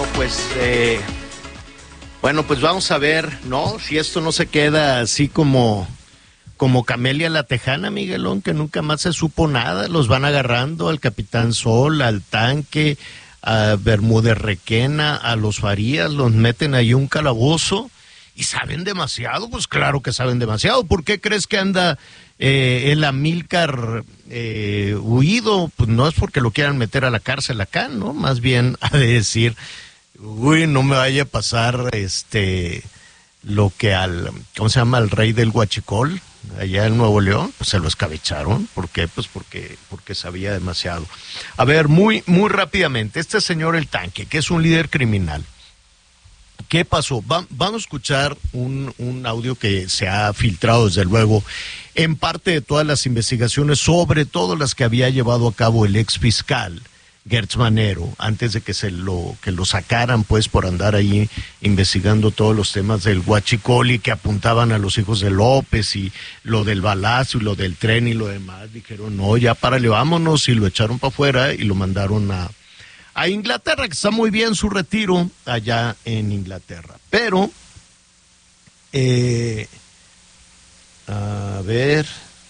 pues vamos a ver, ¿no? Si esto no se queda así como Camelia la Tejana, Miguelón, que nunca más se supo nada. Los van agarrando al Capitán Sol, al Tanque, a Bermúdez Requena, a los Farías, los meten ahí un calabozo y saben demasiado. Pues claro que saben demasiado. ¿Por qué crees que anda el Amílcar huido? Pues no es porque lo quieran meter a la cárcel acá, ¿no? Más bien a decir, no me vaya a pasar lo que ¿cómo se llama? Al rey del Huachicol, allá en Nuevo León, pues se lo escabecharon. ¿Por qué? Pues porque sabía demasiado. A ver, muy rápidamente, este señor El Tanque, que es un líder criminal, ¿qué pasó? Vamos a escuchar un audio que se ha filtrado, desde luego, en parte de todas las investigaciones, sobre todo las que había llevado a cabo el ex fiscal Gertz Manero, antes de que lo sacaran, pues, por andar ahí investigando todos los temas del Huachicol y que apuntaban a los hijos de López y lo del balazo y lo del tren y lo demás. Dijeron, no, ya párale, vámonos, y lo echaron para afuera y lo mandaron a Inglaterra, que está muy bien su retiro allá en Inglaterra. Pero, a ver...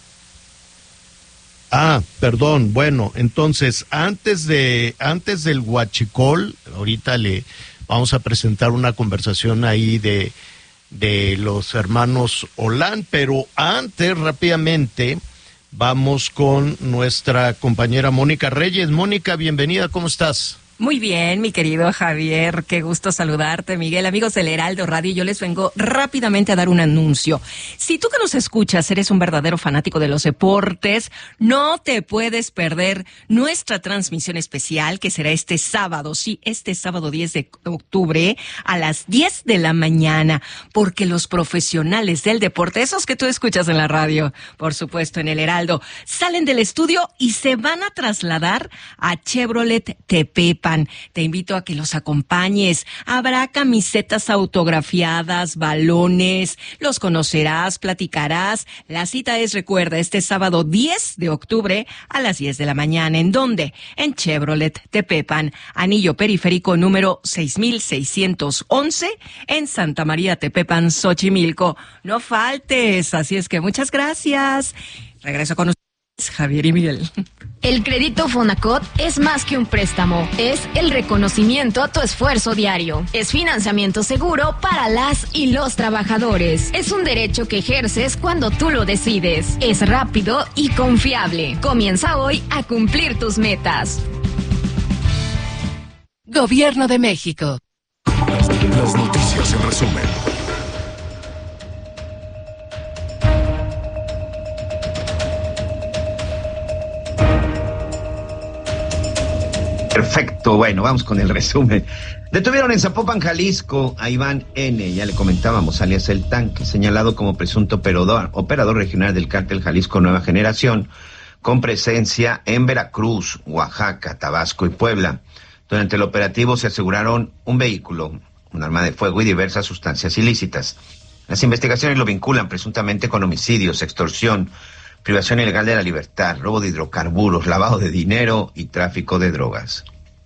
perdón, bueno, entonces, antes del Huachicol, ahorita le vamos a presentar una conversación ahí de los hermanos Olán, pero antes, rápidamente, vamos con nuestra compañera Mónica Reyes. Mónica, bienvenida, ¿cómo estás? Muy bien, mi querido Javier, qué gusto saludarte, Miguel. Amigos del Heraldo Radio, yo les vengo rápidamente a dar un anuncio. Si tú que nos escuchas eres un verdadero fanático de los deportes, no te puedes perder nuestra transmisión especial, que será este sábado 10 de octubre a las 10 de la mañana, porque los profesionales del deporte, esos que tú escuchas en la radio, por supuesto en el Heraldo, salen del estudio y se van a trasladar a Chevrolet Tepepan. Te invito a que los acompañes. Habrá camisetas autografiadas, balones, los conocerás, platicarás. La cita es, recuerda, este sábado 10 de octubre a las 10 de la mañana. ¿En dónde? En Chevrolet Tepepan, anillo periférico número 6611 en Santa María Tepepan, Xochimilco. No faltes, así es que muchas gracias. Regreso con ustedes, Javier y Miguel. El crédito Fonacot es más que un préstamo, es el reconocimiento a tu esfuerzo diario. Es financiamiento seguro para las y los trabajadores. Es un derecho que ejerces cuando tú lo decides. Es rápido y confiable. Comienza hoy a cumplir tus metas. Gobierno de México. Las noticias en resumen. Perfecto, bueno, vamos con el resumen. Detuvieron en Zapopan, Jalisco, a Iván N., ya le comentábamos, alias El Tanque, señalado como presunto operador regional del cártel Jalisco Nueva Generación, con presencia en Veracruz, Oaxaca, Tabasco y Puebla. Durante el operativo se aseguraron un vehículo, un arma de fuego y diversas sustancias ilícitas. Las investigaciones lo vinculan presuntamente con homicidios, extorsión, privación ilegal de la libertad, robo de hidrocarburos, lavado de dinero y tráfico de drogas.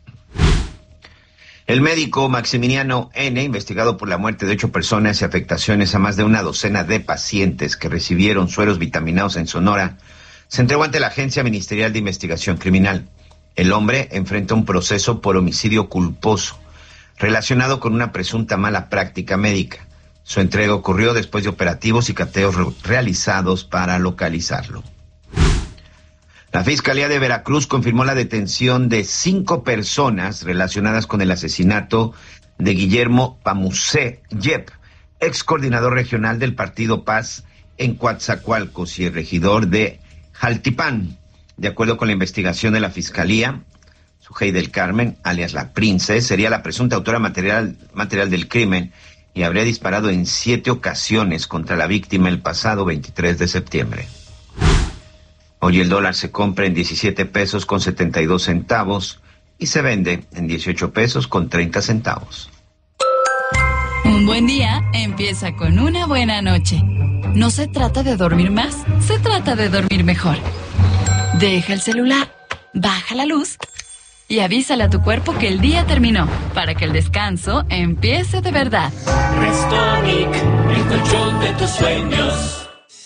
El médico Maximiliano N., investigado por la muerte de 8 personas y afectaciones a más de una docena de pacientes que recibieron sueros vitaminados en Sonora, se entregó ante la Agencia Ministerial de Investigación Criminal. El hombre enfrenta un proceso por homicidio culposo, relacionado con una presunta mala práctica médica. Su entrega ocurrió después de operativos y cateos realizados para localizarlo. La Fiscalía de Veracruz confirmó la detención de 5 personas relacionadas con el asesinato de Guillermo Pamusé Yep, ex coordinador regional del Partido Paz en Coatzacoalcos y el regidor de Jaltipán. De acuerdo con la investigación de la Fiscalía, Sujei del Carmen, alias La Prince, sería la presunta autora material del crimen y habría disparado en 7 ocasiones contra la víctima el pasado 23 de septiembre. Hoy el dólar se compra en 17 pesos con 72 centavos y se vende en 18 pesos con 30 centavos. Un buen día empieza con una buena noche. No se trata de dormir más, se trata de dormir mejor. Deja el celular, baja la luz y avísale a tu cuerpo que el día terminó, para que el descanso empiece de verdad. Restonic, el colchón de tus sueños.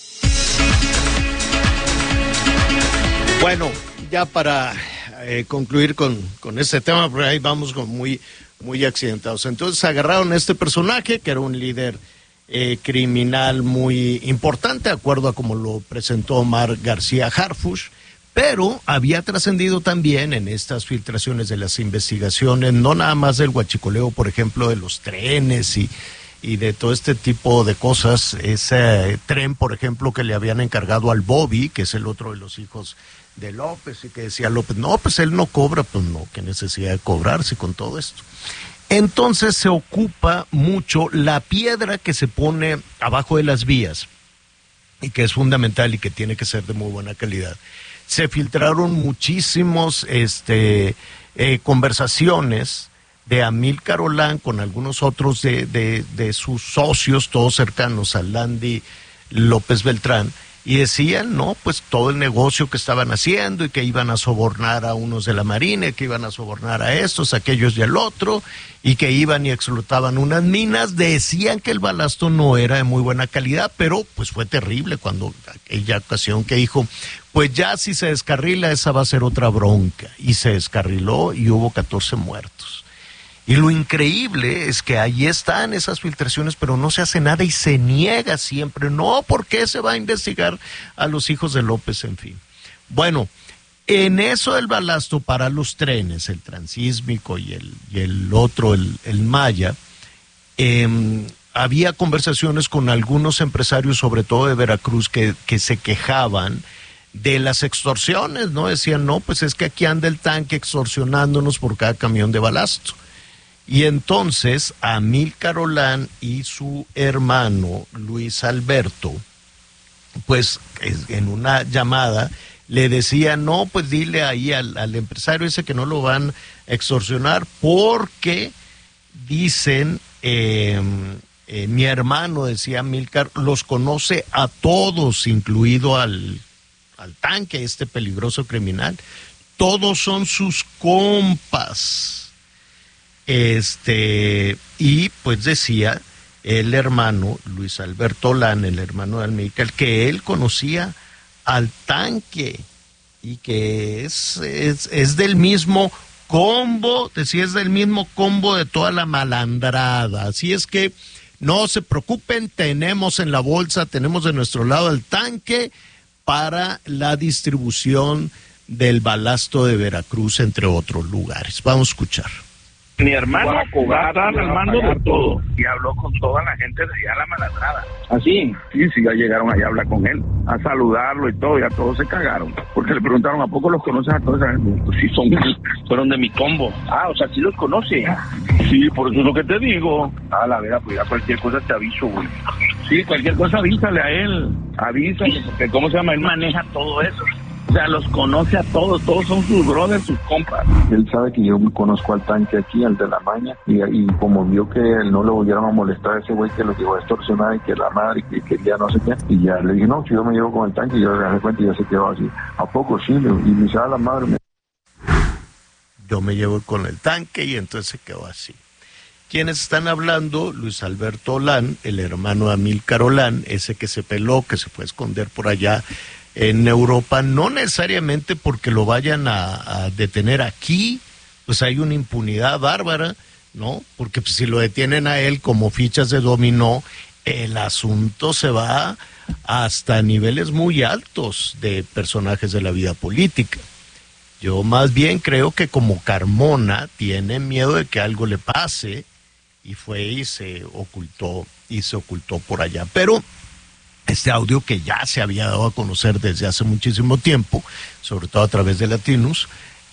Bueno, ya para concluir con este tema, porque ahí vamos con muy accidentados. Entonces agarraron a este personaje, que era un líder criminal muy importante, de acuerdo a como lo presentó Omar García Harfuch, pero había trascendido también en estas filtraciones de las investigaciones, no nada más del huachicoleo, por ejemplo, de los trenes y de todo este tipo de cosas. Ese tren, por ejemplo, que le habían encargado al Bobby, que es el otro de los hijos de López, y que decía López, no, pues él no cobra, pues no, qué necesidad de cobrarse con todo esto. Entonces se ocupa mucho la piedra que se pone abajo de las vías, y que es fundamental y que tiene que ser de muy buena calidad. Se filtraron muchísimos conversaciones de Amílcar Olán con algunos otros de sus socios, todos cercanos a Landy López Beltrán, y decían, no, pues todo el negocio que estaban haciendo y que iban a sobornar a unos de la Marina, y que iban a sobornar a estos, aquellos y al otro, y que iban y explotaban unas minas. Decían que el balasto no era de muy buena calidad, pero pues fue terrible cuando aquella ocasión que dijo, pues ya si se descarrila esa va a ser otra bronca, y se descarriló y hubo 14 muertos. Y lo increíble es que ahí están esas filtraciones, pero no se hace nada y se niega siempre. No, ¿por qué se va a investigar a los hijos de López? En fin. Bueno, en eso del balasto para los trenes, el transísmico y el otro, el Maya, había conversaciones con algunos empresarios, sobre todo de Veracruz, que se quejaban de las extorsiones, ¿no? Decían, no, pues es que aquí anda el tanque extorsionándonos por cada camión de balasto. Y entonces Amílcar Olán y su hermano Luis Alberto, pues en una llamada le decían, no, pues dile ahí al empresario ese que no lo van a extorsionar, porque dicen, mi hermano, decía Amílcar, los conoce a todos, incluido al tanque, este peligroso criminal. Todos son sus compas. Y pues decía el hermano Luis Alberto Olán, el hermano de Amílcar, que él conocía al tanque y que es del mismo combo, decía, es del mismo combo de toda la malandrada. Así es que no se preocupen, tenemos en la bolsa, tenemos de nuestro lado el tanque para la distribución del balasto de Veracruz, entre otros lugares. Vamos a escuchar. Mi hermano está al mando de todo y habló con toda la gente de allá la malandrada. ¿Así? Sí, ya llegaron allá a hablar con él, a saludarlo y todo, y a todos se cagaron. Porque le preguntaron, ¿a poco los conoces a todos? Pues sí, fueron de mi combo. Ah, o sea, ¿sí los conoce? Sí, por eso es lo que te digo. Ah, la verdad, pues ya cualquier cosa te aviso, güey. Sí, cualquier cosa avísale a él, avísale, porque ¿cómo se llama? Él maneja todo eso. O sea, los conoce a todos son sus brothers, sus compas. Él sabe que yo conozco al tanque aquí, al de la Maña, y como vio que no le volvieron a molestar a ese güey que lo llevó a extorsionar y que la madre que quería no sé qué, y ya le dije, no, si yo me llevo con el tanque, y yo le dejé cuenta y ya se quedó así. ¿A poco sí? Y me dice, la madre. Yo me llevo con el tanque y entonces se quedó así. ¿Quiénes están hablando? Luis Alberto Olán, el hermano de Amílcar Olán, ese que se peló, que se fue a esconder por allá en Europa, no necesariamente porque lo vayan a detener aquí, pues hay una impunidad bárbara, ¿no? Porque pues, si lo detienen a él como fichas de dominó, el asunto se va hasta niveles muy altos de personajes de la vida política. Yo más bien creo que como Carmona tiene miedo de que algo le pase, y fue y se ocultó por allá. Pero este audio, que ya se había dado a conocer desde hace muchísimo tiempo, sobre todo a través de Latinus,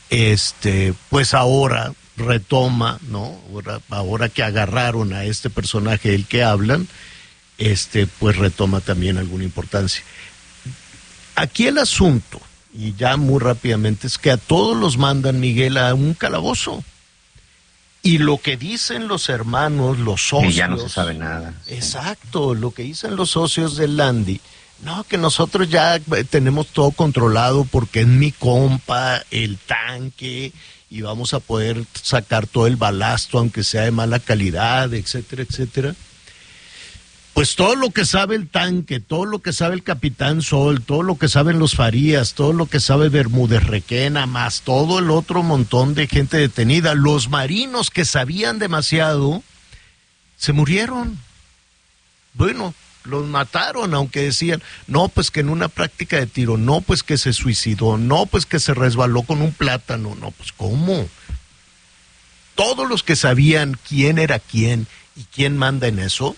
pues ahora retoma, ¿no? Ahora que agarraron a este personaje del que hablan, pues retoma también alguna importancia. Aquí el asunto, y ya muy rápidamente, es que a todos los mandan, Miguel, a un calabozo. Y lo que dicen los hermanos, los socios... Y ya no se sabe nada. Exacto, lo que dicen los socios del Landy, no, que nosotros ya tenemos todo controlado porque es mi compa, el tanque, y vamos a poder sacar todo el balasto, aunque sea de mala calidad, etcétera, etcétera. Pues todo lo que sabe el tanque, todo lo que sabe el Capitán Sol, todo lo que saben los Farías, todo lo que sabe Bermúdez Requena, más todo el otro montón de gente detenida, los marinos que sabían demasiado, se murieron. Bueno, los mataron, aunque decían, no, pues que en una práctica de tiro, no, pues que se suicidó, no, pues que se resbaló con un plátano, no, pues ¿cómo? Todos los que sabían quién era quién y quién manda en eso,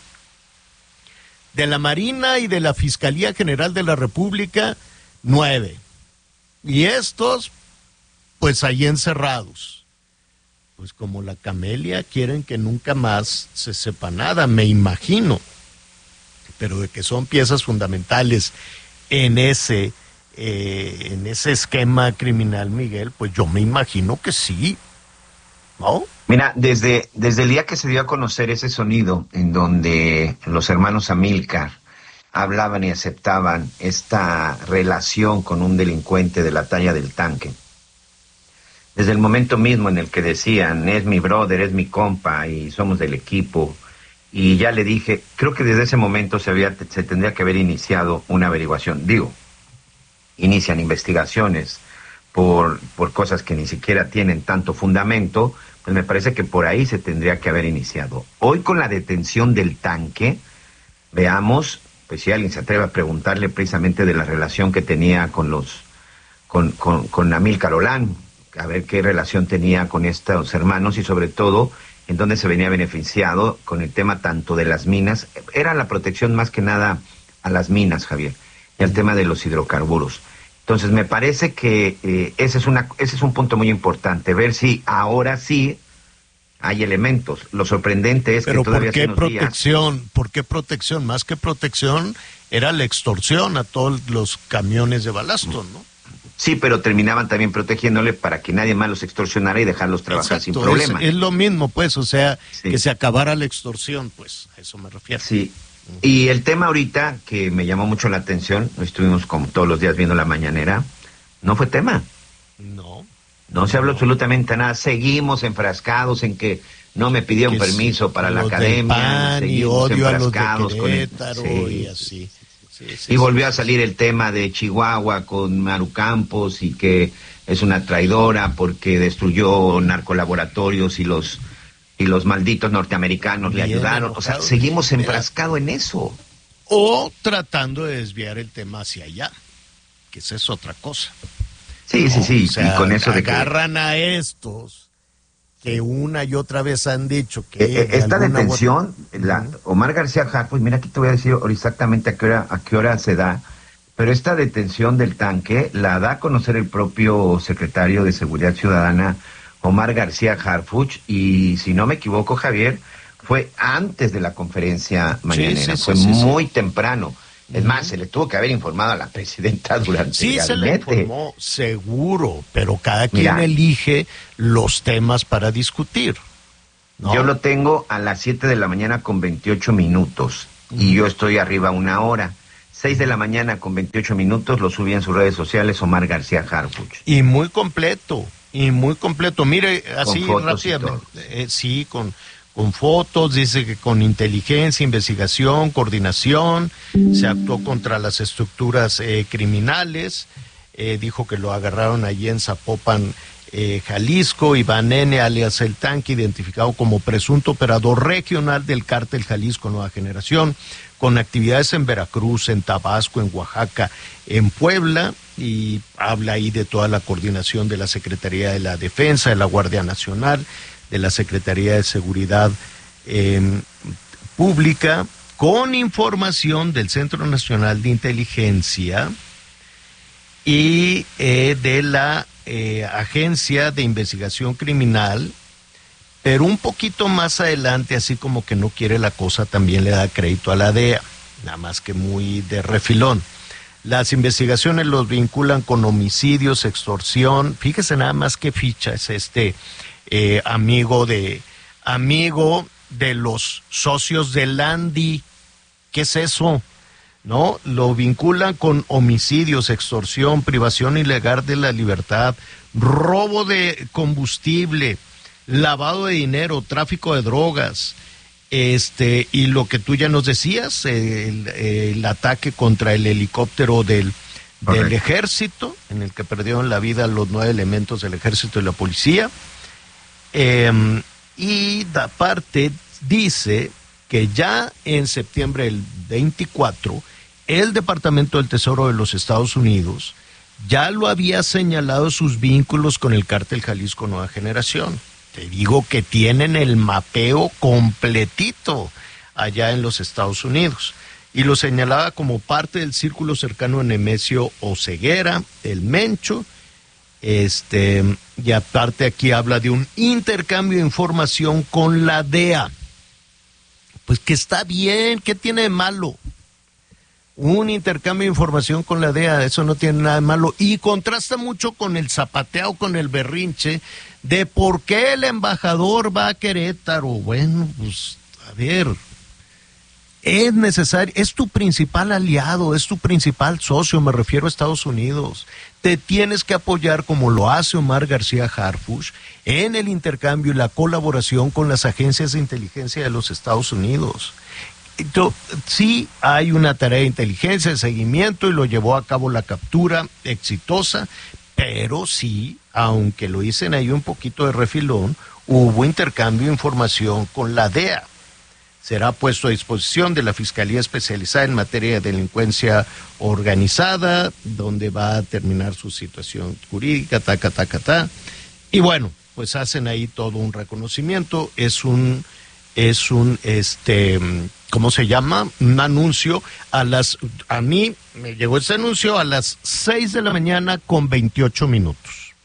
de la Marina y de la Fiscalía General de la República, 9. Y estos, pues ahí encerrados. Pues como la Camelia, quieren que nunca más se sepa nada, me imagino. Pero de que son piezas fundamentales en ese esquema criminal, Miguel, pues yo me imagino que sí, ¿no? Mira, desde el día que se dio a conocer ese sonido en donde los hermanos Amílcar hablaban y aceptaban esta relación con un delincuente de la talla del tanque, desde el momento mismo en el que decían, es mi brother, es mi compa y somos del equipo, y ya le dije, creo que desde ese momento se tendría que haber iniciado una averiguación. Digo, inician investigaciones por cosas que ni siquiera tienen tanto fundamento, pues me parece que por ahí se tendría que haber iniciado. Hoy con la detención del tanque, veamos, pues si alguien se atreve a preguntarle precisamente de la relación que tenía con Amílcar Olán, a ver qué relación tenía con estos hermanos y sobre todo en dónde se venía beneficiado con el tema tanto de las minas, era la protección más que nada a las minas, Javier, y al tema de los hidrocarburos. Entonces me parece que ese es un punto muy importante, ver si ahora sí hay elementos. Lo sorprendente es que todavía hace unos días... ¿Por qué protección? Más que protección era la extorsión a todos los camiones de balasto, ¿no? Sí, pero terminaban también protegiéndole para que nadie más los extorsionara y dejarlos trabajar sin problema. Es lo mismo, pues, o sea, sí, que se acabara la extorsión, pues, a eso me refiero. Sí. Y el tema ahorita que me llamó mucho la atención, estuvimos como todos los días viendo la mañanera, no fue tema. No se habló absolutamente nada. Seguimos enfrascados en que no me pidieron permiso para la academia. PAN, seguimos y odio enfrascados a los de Querétaro y así. Y volvió a salir el tema de Chihuahua con Maru Campos y que es una traidora porque destruyó narcolaboratorios y los malditos norteamericanos le ayudaron. O sea, seguimos enfrascados en eso. O tratando de desviar el tema hacia allá, que esa es otra cosa. Sí. O sea, y con eso agarran a estos que una y otra vez han dicho que... esta detención, Omar García Harfuch, mira, aquí te voy a decir exactamente a qué hora se da, pero esta detención del tanque la da a conocer el propio secretario de Seguridad Ciudadana, Omar García Harfuch, y si no me equivoco, Javier, fue antes de la conferencia mañanera, fue muy temprano. Es más, se le tuvo que haber informado a la presidenta durante el gabinete. Sí, se le informó, seguro, pero cada quien elige los temas para discutir, ¿no? Yo lo tengo a las 7 de la mañana con 28 minutos, y yo estoy arriba 1 hora. 6 de la mañana con 28 minutos, lo subí en sus redes sociales Omar García Harfuch. Y muy completo. Mire, así rápidamente. Sí, con fotos, dice que con inteligencia, investigación, coordinación, se actuó contra las estructuras criminales, dijo que lo agarraron allí en Zapopan, Jalisco, Iván N., alias El Tanque, identificado como presunto operador regional del cártel Jalisco Nueva Generación, con actividades en Veracruz, en Tabasco, en Oaxaca, en Puebla, y habla ahí de toda la coordinación de la Secretaría de la Defensa, de la Guardia Nacional, de la Secretaría de Seguridad Pública, con información del Centro Nacional de Inteligencia y de la Agencia de Investigación Criminal, pero un poquito más adelante, así como que no quiere la cosa, también le da crédito a la DEA, nada más que muy de refilón. Las investigaciones los vinculan con homicidios, extorsión. Fíjese nada más qué ficha es amigo de los socios de Landi. ¿Qué es eso? ¿no? Lo vinculan con homicidios, extorsión, privación ilegal de la libertad, robo de combustible, lavado de dinero, tráfico de drogas, y lo que tú ya nos decías, el ataque contra el helicóptero del ejército, en el que perdieron la vida los 9 elementos del ejército y la policía. Y aparte dice que ya en septiembre del 24, el Departamento del Tesoro de los Estados Unidos ya lo había señalado sus vínculos con el cártel Jalisco Nueva Generación. Te digo que tienen el mapeo completito allá en los Estados Unidos. Y lo señalaba como parte del círculo cercano a Nemesio Oseguera, el Mencho. Y aparte aquí habla de un intercambio de información con la DEA. Pues que está bien, ¿qué tiene de malo? Un intercambio de información con la DEA, eso no tiene nada de malo. Y contrasta mucho con el zapateado, con el berrinche de por qué el embajador va a Querétaro. Bueno, pues, a ver, es necesario, es tu principal aliado, es tu principal socio, me refiero a Estados Unidos. Te tienes que apoyar, como lo hace Omar García Harfuch, en el intercambio y la colaboración con las agencias de inteligencia de los Estados Unidos. Sí hay una tarea de inteligencia, de seguimiento, y lo llevó a cabo la captura exitosa, pero sí, aunque lo dicen ahí un poquito de refilón, hubo intercambio de información con la DEA. Será puesto a disposición de la Fiscalía Especializada en Materia de Delincuencia Organizada, donde va a terminar su situación jurídica, y bueno, pues hacen ahí todo un reconocimiento, ¿cómo se llama? Un anuncio a mí me llegó ese anuncio a las 6:28 a.m.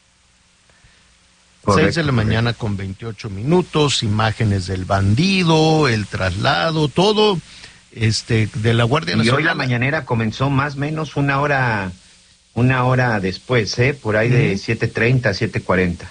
Correcto, 6 de la mañana con 28 minutos, imágenes del bandido, el traslado, todo de la Guardia Nacional. Y hoy la mañanera comenzó más o menos una hora después, por ahí de 7:30, 7:40.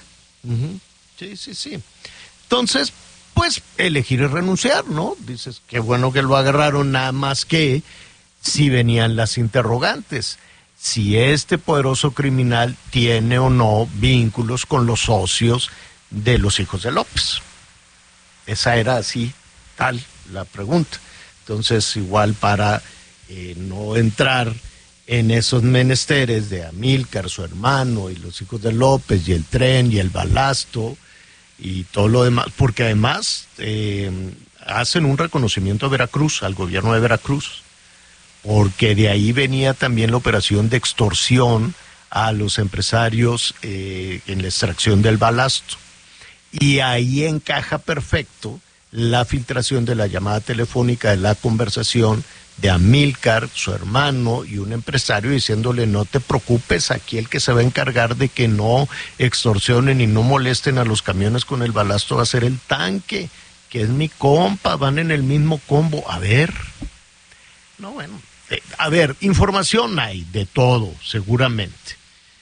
Sí. Entonces, pues elegir y renunciar, ¿no? Dices, qué bueno que lo agarraron, nada más que si venían las interrogantes. Si este poderoso criminal tiene o no vínculos con los socios de los hijos de López. Esa era así, tal, la pregunta. Entonces, igual para no entrar en esos menesteres de Amílcar, su hermano, y los hijos de López, y el tren, y el balasto, y todo lo demás, porque además hacen un reconocimiento a Veracruz, al gobierno de Veracruz, porque de ahí venía también la operación de extorsión a los empresarios en la extracción del balasto. Y ahí encaja perfecto la filtración de la llamada telefónica de la conversación de Amílcar, su hermano, y un empresario diciéndole: no te preocupes, aquí el que se va a encargar de que no extorsionen y no molesten a los camiones con el balasto va a ser el tanque, que es mi compa, van en el mismo combo. A ver, no, bueno, a ver, información hay de todo, seguramente,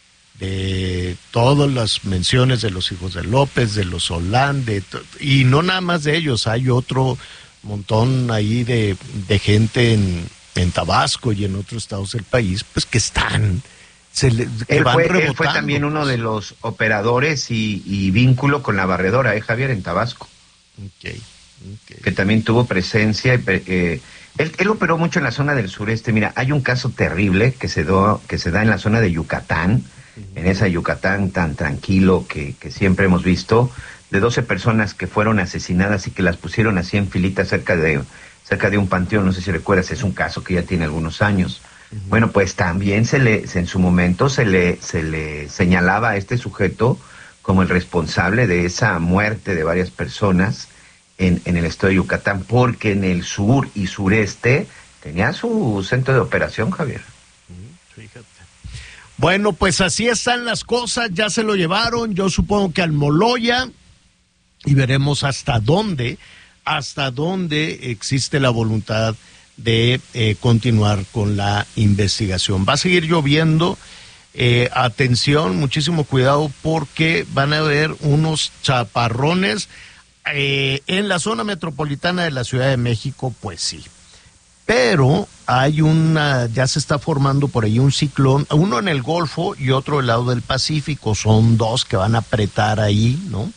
de todas las menciones de los hijos de López, de los Solán, y no nada más de ellos, hay otro montón ahí de gente en Tabasco y en otros estados del país, pues que están, él fue también uno de los operadores y vínculo con la barredora, Javier, en Tabasco. Okay. Que también tuvo presencia. Él operó mucho en la zona del sureste. Mira, hay un caso terrible que se da en la zona de Yucatán, en esa Yucatán tan tranquilo que siempre hemos visto, de 12 personas que fueron asesinadas y que las pusieron así en filita cerca de un panteón. No sé si recuerdas, es un caso que ya tiene algunos años. Bueno, pues también en su momento se le señalaba a este sujeto como el responsable de esa muerte de varias personas en el estado de Yucatán, porque en el sur y sureste tenía su centro de operación, Javier. Fíjate. Bueno, pues así están las cosas, ya se lo llevaron, yo supongo que al Moloya, y veremos hasta dónde existe la voluntad de continuar con la investigación. Va a seguir lloviendo, atención, muchísimo cuidado, porque van a haber unos chaparrones en la zona metropolitana de la Ciudad de México, pues sí. pero hay ya se está formando por ahí un ciclón, uno en el Golfo y otro del lado del Pacífico, son dos que van a apretar ahí, ¿no?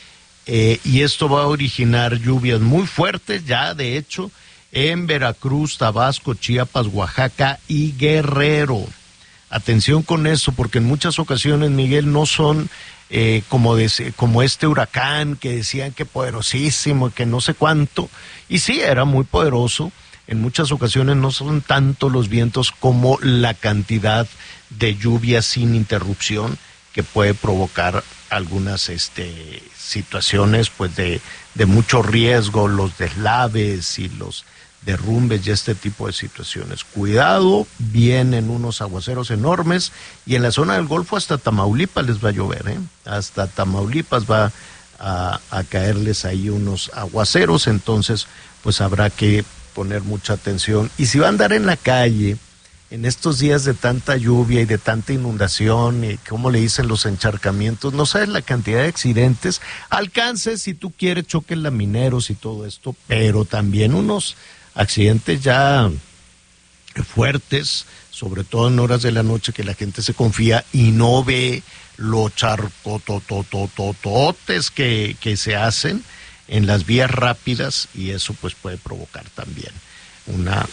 Y esto va a originar lluvias muy fuertes, ya de hecho, en Veracruz, Tabasco, Chiapas, Oaxaca y Guerrero. Atención con eso, porque en muchas ocasiones, Miguel, no son como este huracán que decían que poderosísimo, que no sé cuánto, y sí, era muy poderoso. En muchas ocasiones no son tanto los vientos como la cantidad de lluvia sin interrupción que puede provocar algunas situaciones pues de mucho riesgo, los deslaves y los derrumbes y este tipo de situaciones. Cuidado, vienen unos aguaceros enormes y en la zona del Golfo hasta Tamaulipas les va a llover, hasta Tamaulipas va a caerles ahí unos aguaceros, entonces pues habrá que poner mucha atención. Y si va a andar en la calle en estos días de tanta lluvia y de tanta inundación y como le dicen los encharcamientos, no sabes la cantidad de accidentes, alcances si tú quieres, choques lamineros y todo esto, pero también unos accidentes ya fuertes, sobre todo en horas de la noche que la gente se confía y no ve los charcotototototes que se hacen en las vías rápidas, y eso pues puede provocar también una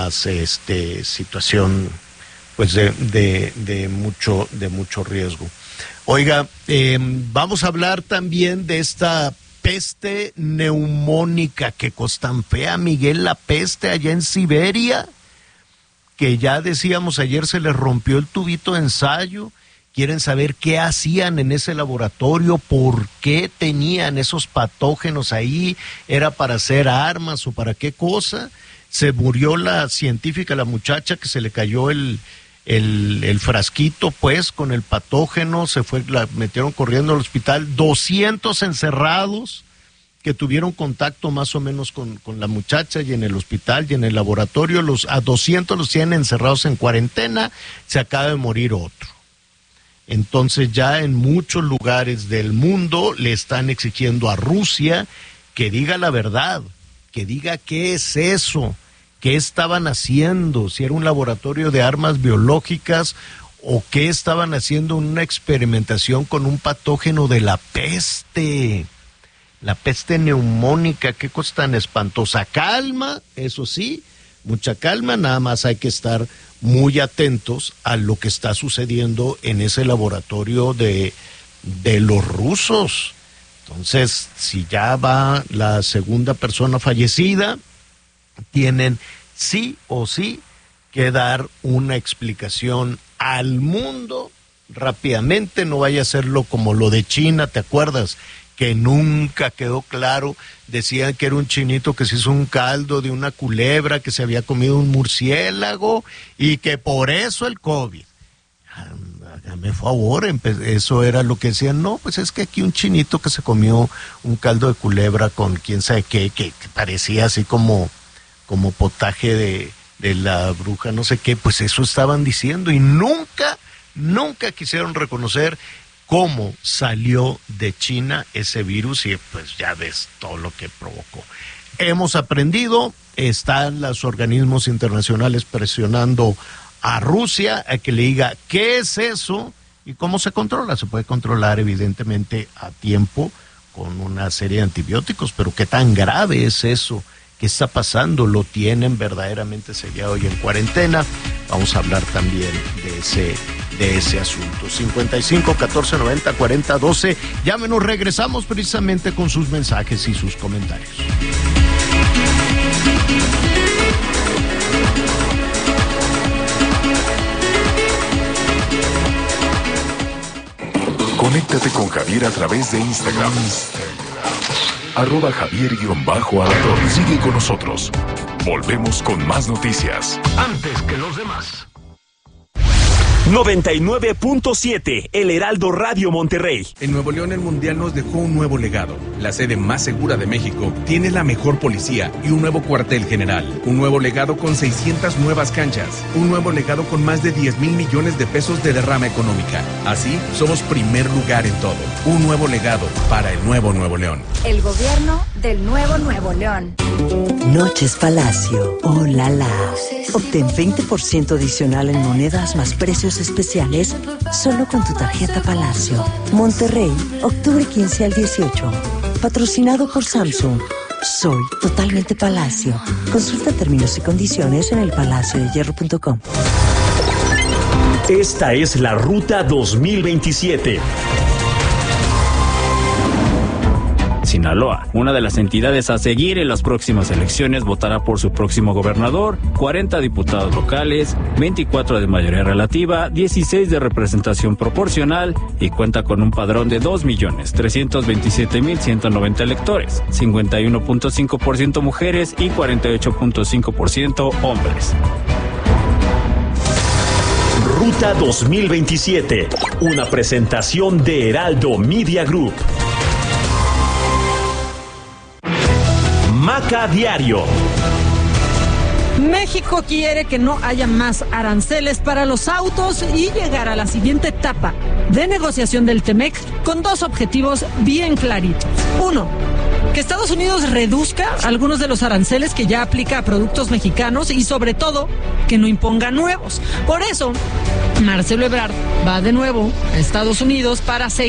situación pues de mucho riesgo. Oiga, vamos a hablar también de esta peste neumónica, que cosa tan fea, Miguel, la peste allá en Siberia, que ya decíamos ayer se les rompió el tubito de ensayo. Quieren saber qué hacían en ese laboratorio, por qué tenían esos patógenos ahí, era para hacer armas o para qué cosa. Se murió la científica, la muchacha, que se le cayó el frasquito pues con el patógeno, la metieron corriendo al hospital. 200 encerrados que tuvieron contacto más o menos con la muchacha, y en el hospital y en el laboratorio, a 200 los tienen encerrados en cuarentena. Se acaba de morir otro. Entonces ya en muchos lugares del mundo le están exigiendo a Rusia que diga la verdad, que diga qué es eso, qué estaban haciendo, si era un laboratorio de armas biológicas o qué estaban haciendo, una experimentación con un patógeno de la peste neumónica. Qué cosa tan espantosa. Calma, eso sí, mucha calma, nada más hay que estar muy atentos a lo que está sucediendo en ese laboratorio de los rusos. Entonces, si ya va la segunda persona fallecida, tienen sí o sí que dar una explicación al mundo rápidamente. No vaya a hacerlo como lo de China, ¿te acuerdas? Que nunca quedó claro. Decían que era un chinito que se hizo un caldo de una culebra, que se había comido un murciélago y que por eso el COVID. Hágame favor, eso era lo que decían. No, pues es que aquí un chinito que se comió un caldo de culebra con quién sabe qué, que parecía así como potaje de la bruja, no sé qué. Pues eso estaban diciendo y nunca quisieron reconocer cómo salió de China ese virus, y pues ya ves todo lo que provocó. Hemos aprendido, están los organismos internacionales presionando a Rusia a que le diga qué es eso y cómo se controla. Se puede controlar evidentemente a tiempo con una serie de antibióticos, pero qué tan grave es eso. ¿Qué está pasando? ¿Lo tienen verdaderamente sellado y en cuarentena? Vamos a hablar también de ese asunto. 55 14 90 40 12. Llámenos, regresamos precisamente con sus mensajes y sus comentarios. Conéctate con Javier a través de Instagram. @Javier_Alatorre. Sigue con nosotros. Volvemos con más noticias. Antes que los demás. 99.7, El Heraldo Radio Monterrey. En Nuevo León el Mundial nos dejó un nuevo legado. La sede más segura de México tiene la mejor policía y un nuevo cuartel general. Un nuevo legado con 600 nuevas canchas. Un nuevo legado con más de 10,000 millones de pesos de derrama económica. Así, somos primer lugar en todo. Un nuevo legado para el nuevo Nuevo León. El gobierno del nuevo Nuevo León. Noches Palacio. ¡Oh, la la! Obtén 20% adicional en monedas más precios especiales solo con tu tarjeta Palacio. Monterrey, octubre 15 al 18. Patrocinado por Samsung. Soy totalmente Palacio. Consulta términos y condiciones en elpalaciodehierro.com. Esta es la Ruta 2027. Sinaloa, una de las entidades a seguir en las próximas elecciones, votará por su próximo gobernador, 40 diputados locales, 24 de mayoría relativa, 16 de representación proporcional y cuenta con un padrón de 2.327.190 electores, 51.5% mujeres y 48.5% hombres. Ruta 2027, una presentación de Heraldo Media Group. Maca Diario. México quiere que no haya más aranceles para los autos y llegar a la siguiente etapa de negociación del TEMEC con dos objetivos bien claritos. Uno, que Estados Unidos reduzca algunos de los aranceles que ya aplica a productos mexicanos y sobre todo que no imponga nuevos. Por eso, Marcelo Ebrard va de nuevo a Estados Unidos para seguir